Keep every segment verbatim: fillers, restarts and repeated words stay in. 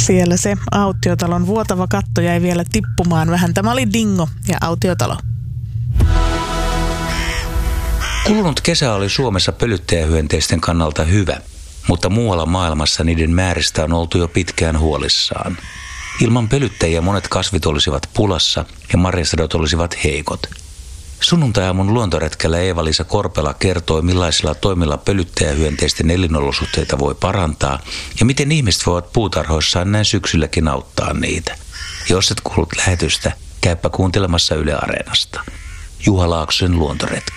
Siellä se Autiotalon vuotava katto jäi vielä tippumaan vähän. Tämä oli Dingo ja Autiotalo. Kulunut kesä oli Suomessa pölyttäjähyönteisten kannalta hyvä, mutta muualla maailmassa niiden määristä on oltu jo pitkään huolissaan. Ilman pölyttäjiä monet kasvit olisivat pulassa ja marjasadot olisivat heikot. Sunnuntai-aamun luontoretkellä Eeva-Liisa Korpela kertoi, millaisilla toimilla pölyttäjähyönteisten elinolosuhteita voi parantaa ja miten ihmiset voivat puutarhoissaan näin syksylläkin auttaa niitä. Jos et kuullut lähetystä, käypä kuuntelemassa Yle Areenasta. Juha Laaksosen luontoretki.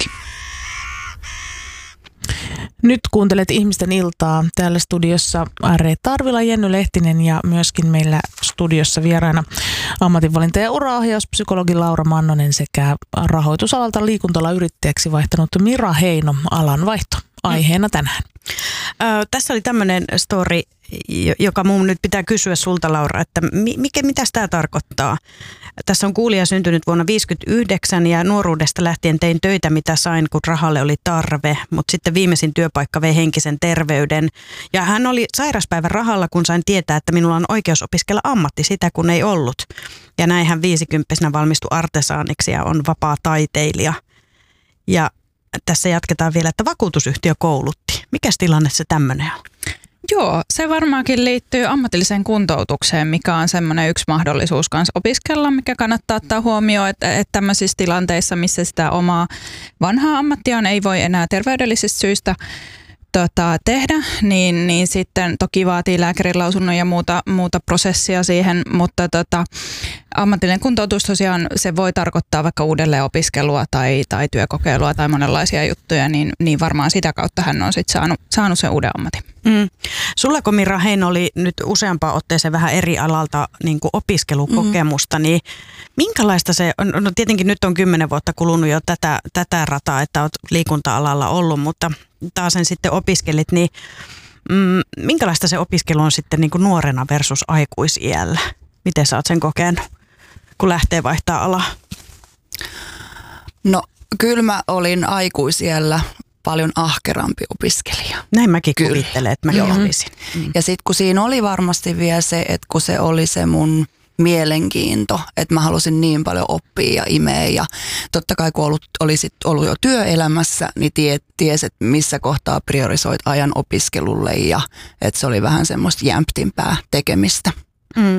Nyt kuuntelet Ihmisten iltaa. Täällä studiossa Reetta Arvila, Jenny Lehtinen ja myöskin meillä studiossa vieraana ammatinvalinta- ja uraohjauspsykologi Laura Mannonen sekä rahoitusalalta liikuntalayrittäjäksi vaihtanut Mira Heino. Alanvaihto aiheena tänään. Ö, tässä oli tämmöinen story, joka mun nyt pitää kysyä sulta, Laura, että mikä, mitä tämä tarkoittaa? Tässä on kuulija syntynyt vuonna viisikymmentäyhdeksän ja nuoruudesta lähtien tein töitä, mitä sain, kun rahalle oli tarve, mutta sitten viimeisin työpaikka vei henkisen terveyden. Ja hän oli sairaspäivän rahalla, kun sain tietää, että minulla on oikeus opiskella ammatti, sitä kun ei ollut. Ja näin hän viisikymppisenä valmistui artesaaniksi ja on vapaa taiteilija. Ja tässä jatketaan vielä, että vakuutusyhtiö koulutti. Mikäs tilanne se tämmöinen on? Joo, se varmaankin liittyy ammatilliseen kuntoutukseen, mikä on semmoinen yksi mahdollisuus kanssa opiskella, mikä kannattaa ottaa huomioon, että, että tämmöisissä tilanteissa, missä sitä omaa vanhaa ammattiaan ei voi enää terveydellisistä syistä tota, tehdä, niin, niin sitten toki vaatii lääkärin lausunnon ja muuta, muuta prosessia siihen, mutta tota, ammatillinen kuntoutus tosiaan se voi tarkoittaa vaikka uudelleen opiskelua tai, tai työkokeilua tai monenlaisia juttuja, niin, niin varmaan sitä kautta hän on sitten saanut, saanut sen uuden ammatin. Mm. Sulla, kun Mira Heino oli nyt useampaan otteeseen vähän eri alalta niin kuin opiskelukokemusta, mm. niin minkälaista se on? No tietenkin nyt on kymmenen vuotta kulunut jo tätä, tätä rataa, että olet liikunta-alalla ollut, mutta taas sen sitten opiskelit, niin mm, minkälaista se opiskelu on sitten niin kuin nuorena versus aikuisiällä? Miten sä oot sen kokenut, kun lähtee vaihtaa alaa? No kyllä mä olin aikuisiällä paljon ahkerampi opiskelija. Näin mäkin Kyllä. kuvittelen, että mäkin Joo. olisin. Mm. Ja sitten kun siinä oli varmasti vielä se, että kun se oli se mun mielenkiinto, että mä halusin niin paljon oppia ja imeä ja totta kai kun ollut, olisit ollut jo työelämässä, niin tie, ties, että missä kohtaa priorisoit ajan opiskelulle ja että se oli vähän semmoista jämptimpää tekemistä. Mm.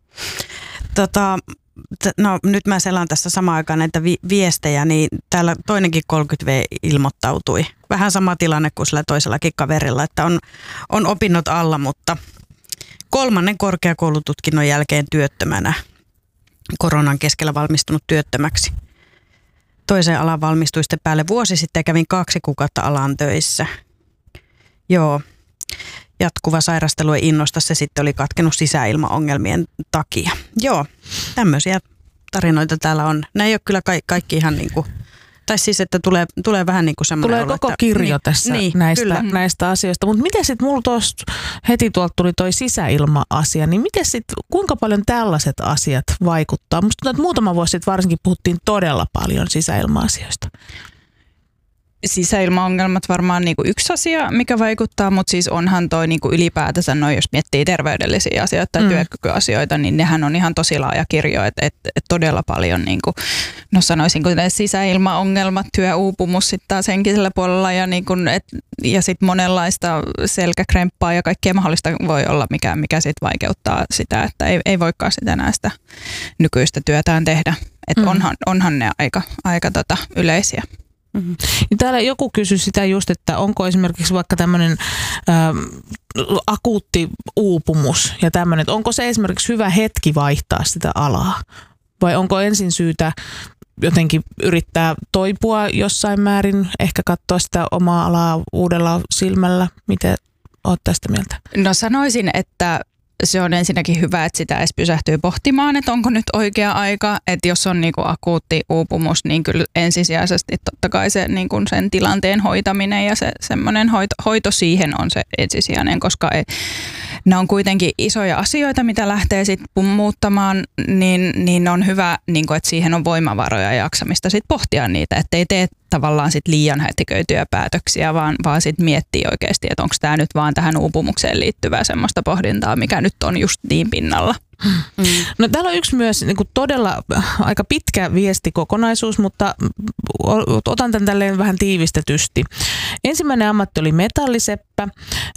Tota, no nyt mä selaan tässä samaan aikaan näitä vi- viestejä, niin täällä toinenkin kolmekymmentä vuotias ilmoittautui. Vähän sama tilanne kuin sillä toisellakin kaverilla, että on, on opinnot alla, mutta kolmannen korkeakoulututkinnon jälkeen työttömänä, koronan keskellä valmistunut työttömäksi. Toiseen alan valmistui sitten päälle vuosi sitten ja kävin kaksi kuukautta alan töissä. Joo. Jatkuva sairastelu ei innosta, se sitten oli katkenut sisäilmaongelmien takia. Joo, tämmöisiä tarinoita täällä on. Nämä ei ole kyllä ka- kaikki ihan niin kuin, tai siis että tulee, tulee vähän niin kuin semmoinen Tulee olo, koko että, kirjo niin, tässä niin, näistä, näistä asioista. Mutta miten sitten mulla tuossa heti tuolta tuli toi sisäilma-asia, niin miten sitten, kuinka paljon tällaiset asiat vaikuttaa? Musta tuntuu, että muutama vuosi sitten varsinkin puhuttiin todella paljon sisäilma-asioista. Sisäilmaongelmat varmaan niinku yksi asia, mikä vaikuttaa, mutta siis onhan toi niinku ylipäätänsä, no jos miettii terveydellisiä asioita tai mm. työkykyasioita, niin nehän on ihan tosi laaja kirjo, että et, et todella paljon, niinku, no sanoisinko sisäilmaongelmat, työuupumus sitten taas henkisellä puolella ja, niinku, et, ja sitten monenlaista selkäkremppaa ja kaikkea mahdollista voi olla, mikä, mikä sitten vaikeuttaa sitä, että ei, ei voikaan sitä näistä nykyistä työtään tehdä. Että mm. onhan, onhan ne aika, aika tota, yleisiä. Mm-hmm. Täällä joku kysyi sitä just, että onko esimerkiksi vaikka tämmöinen ähm, akuutti uupumus ja tämmöinen, että onko se esimerkiksi hyvä hetki vaihtaa sitä alaa? Vai onko ensin syytä jotenkin yrittää toipua jossain määrin, ehkä katsoa sitä omaa alaa uudella silmällä? Miten olet tästä mieltä? No sanoisin, että se on ensinnäkin hyvä, että sitä edes pysähtyy pohtimaan, että onko nyt oikea aika. Että jos on niinku akuutti uupumus, niin kyllä ensisijaisesti totta kai se, niinku sen tilanteen hoitaminen ja se semmoinen hoito, hoito siihen on se ensisijainen, koska ei, ne on kuitenkin isoja asioita, mitä lähtee sitten muuttamaan, niin, niin on hyvä, niin kun, että siihen on voimavaroja ja jaksamista sit pohtia niitä, ettei tee tavallaan sit liian hätiköityjä päätöksiä, vaan, vaan sit miettii oikeasti, että onko tämä nyt vaan tähän uupumukseen liittyvää semmoista pohdintaa, mikä nyt on just niin pinnalla. Mm. No täällä on yksi myös niin kuin todella aika pitkä viestikokonaisuus, mutta otan tämän tälleen vähän tiivistetysti. Ensimmäinen ammatti oli metalliseppä.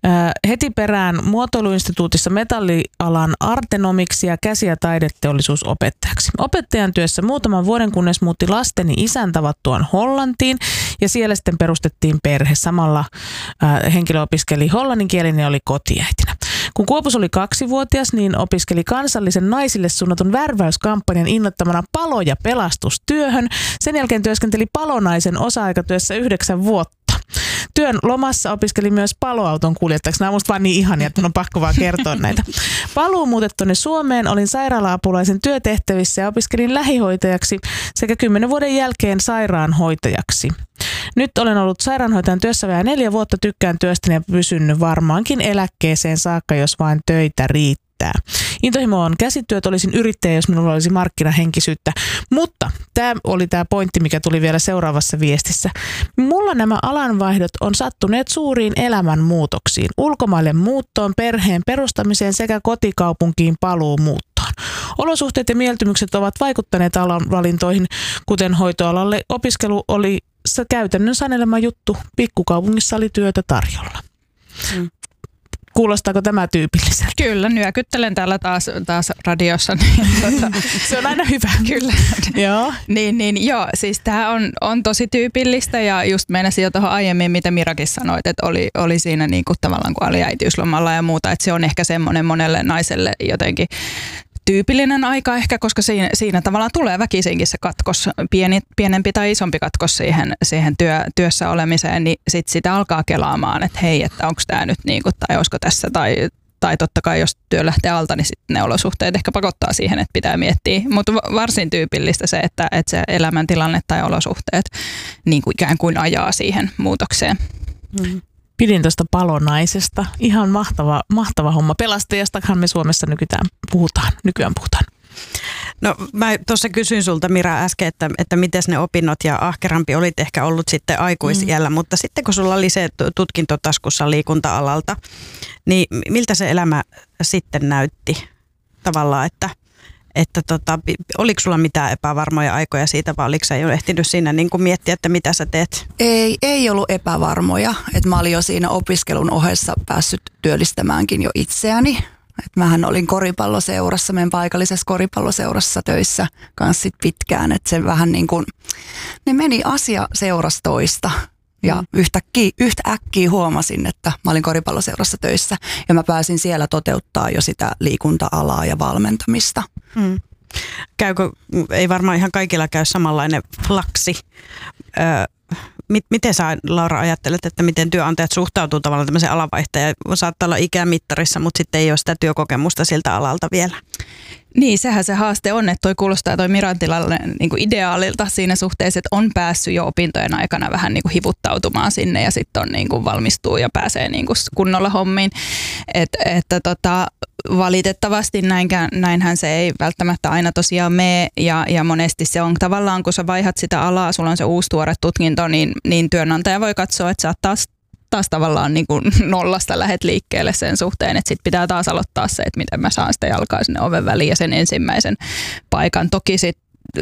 Heti perään muotoiluinstituutissa metallialan artenomiksi ja käsi- ja taideteollisuusopettajaksi. Opettajan työssä muutaman vuoden, kunnes muutti lasteni isän tavattuaan Hollantiin ja siellä sitten perustettiin perhe. Samalla henkilö opiskeli hollanninkielinen ja oli kotiäitinä. Kun Kuopus oli kaksivuotias, niin opiskeli kansallisen naisille suunnatun värväyskampanjan innoittamana palo- ja pelastustyöhön. Sen jälkeen työskenteli palonaisen osa-aikatyössä yhdeksän vuotta. Työn lomassa opiskeli myös paloauton kuljettajaksi. Nämä on musta vaan niin ihania, että on pakko vaan kertoa näitä. Paluu muutettuani Suomeen olin sairaala-apulaisen työtehtävissä ja opiskelin lähihoitajaksi sekä kymmenen vuoden jälkeen sairaanhoitajaksi. Nyt olen ollut sairaanhoitajan työssä vielä neljä vuotta, tykkään työstäni ja pysynyt varmaankin eläkkeeseen saakka, jos vain töitä riittää. Intohimo on käsityöt, olisin yrittäjä, jos minulla olisi markkinahenkisyyttä. Mutta tämä oli tämä pointti, mikä tuli vielä seuraavassa viestissä. Mulla nämä alanvaihdot on sattuneet suuriin elämänmuutoksiin. Ulkomaille muuttoon, perheen perustamiseen sekä kotikaupunkiin paluumuuttoon. Olosuhteet ja mieltymykset ovat vaikuttaneet alan valintoihin, kuten hoitoalalle opiskelu oli se käytännön sanelema juttu. Pikkukaupungissa oli työtä tarjolla. Mm. Kuulostaako tämä tyypilliseltä? Kyllä, nyökyttelen täällä taas, taas radiossa. Niin, tuota, se on aina hyvä. Kyllä. Joo. Niin, niin, joo, siis tämä on, on tosi tyypillistä ja just meinasin jo tuohon aiemmin, mitä Mirakin sanoit, että oli, oli siinä niin kuin tavallaan kun oli äitiyslomalla ja muuta, että se on ehkä semmoinen monelle naiselle jotenkin tyypillinen aika ehkä, koska siinä, siinä tavallaan tulee väkisinkin se katkos, pieni, pienempi tai isompi katkos siihen, siihen työ, työssä olemiseen, niin sitten sitä alkaa kelaamaan, että hei, että onko tämä nyt niin kuin, tai olisiko tässä, tai, tai totta kai jos työ lähtee alta, niin sitten ne olosuhteet ehkä pakottaa siihen, että pitää miettiä, mutta varsin tyypillistä se, että, että se elämäntilanne tai olosuhteet niin kuin ikään kuin ajaa siihen muutokseen. Mm. Pidin tuosta palonaisesta. Ihan mahtava, mahtava homma. Pelastajastahan me Suomessa nykyään puhutaan. Nykyään puhutaan. No mä tuossa kysyin sulta Mira äsken, että, että miten ne opinnot ja ahkerampi olit ehkä ollut sitten aikuisiällä, mm. mutta sitten kun sulla oli se tutkinto taskussa liikunta-alalta, niin miltä se elämä sitten näytti tavallaan, että Että tota, oliko sulla mitään epävarmoja aikoja siitä, vai oliko sä jo ehtinyt siinä niin kuin miettiä, että mitä sä teet? Ei, ei ollut epävarmoja. Et mä olin jo siinä opiskelun ohessa päässyt työllistämäänkin jo itseäni. Et mähän olin koripalloseurassa, meidän paikallisessa koripalloseurassa töissä kanssa sit pitkään. Et se vähän niin kuin, ne meni asia seurasta toista. Ja mm. yhtäkkiä, yhtäkkiä huomasin, että mä olin koripalloseurassa töissä ja mä pääsin siellä toteuttaa jo sitä liikunta-alaa ja valmentamista. Mm. Käykö, ei varmaan ihan kaikilla käy samanlainen flaksi. Öö, miten sä, Laura, ajattelet, että miten työnantajat suhtautuu tavallaan tämmöiseen alanvaihtajaan? Saattaa olla ikämittarissa, mutta sitten ei ole sitä työkokemusta siltä alalta vielä. Niin, sehän se haaste on, että toi kuulostaa toi Miran tilalle niin kuin ideaalilta siinä suhteessa, että on päässyt jo opintojen aikana vähän niin kuin hivuttautumaan sinne ja sitten on niin kuin valmistuu ja pääsee niin kuin kunnolla hommiin. Et, että tota, valitettavasti näinkään, näinhän se ei välttämättä aina tosiaan mene ja, ja monesti se on tavallaan, kun sä vaihdat sitä alaa, sulla on se uusi tuore tutkinto, niin, niin työnantaja voi katsoa, että sä oot taas taas tavallaan niin kuin nollasta lähet liikkeelle sen suhteen, että sit pitää taas aloittaa se, että miten mä saan sitä jalkaa sinne oven väliin ja sen ensimmäisen paikan. Toki sit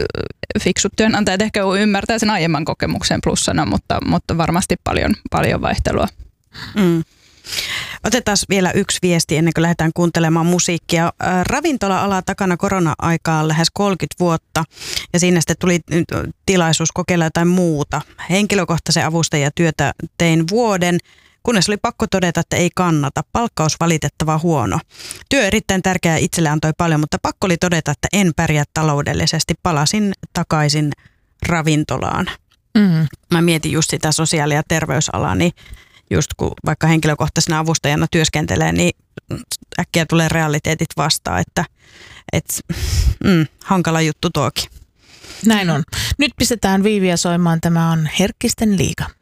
fiksut työnantajat ehkä ymmärtää sen aiemman kokemuksen plussana, mutta, mutta varmasti paljon, paljon vaihtelua. Mm. Otetaan vielä yksi viesti ennen kuin lähdetään kuuntelemaan musiikkia. Ravintola-ala takana korona-aikaa lähes kolmekymmentä vuotta ja siinä sitten tuli tilaisuus kokeilla jotain muuta. Henkilökohtaisen avustajatyötä tein vuoden, kunnes oli pakko todeta, että ei kannata. Palkkaus valitettava huono. Työ erittäin tärkeä, itselle antoi paljon, mutta pakko oli todeta, että en pärjää taloudellisesti. Palasin takaisin ravintolaan. Mm. Mä mietin just sitä sosiaali- ja terveysalaa, niin just kun vaikka henkilökohtaisena avustajana työskentelee, niin äkkiä tulee realiteetit vastaan, että et, mm, hankala juttu tuokin. Näin on. Nyt pistetään viiviä soimaan. Tämä on Herkkisten liiga.